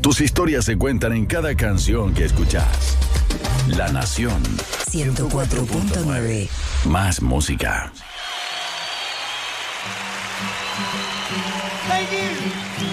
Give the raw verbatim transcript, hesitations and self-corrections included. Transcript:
Tus historias se cuentan en cada canción que escuchas. La Nación. ciento cuatro punto nueve. Más música. Thank you.